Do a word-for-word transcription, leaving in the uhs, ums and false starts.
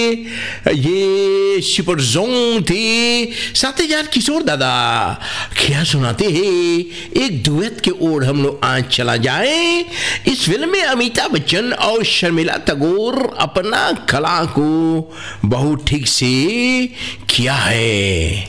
ये सुपर जोन थे साथ यार किशोर दादा क्या सुनाते हैं एक दुएट के ओर हम लोग आज चला जाए। इस फिल्म में अमिताभ बच्चन और शर्मिला टैगोर अपना कला को बहुत ठीक से किया है।